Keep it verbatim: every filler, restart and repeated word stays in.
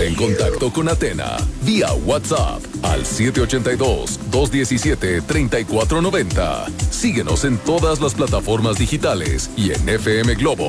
en contacto con Atena vía WhatsApp al siete ocho dos, dos uno siete, tres cuatro nueve cero. Síguenos en todas las plataformas digitales y en f m globo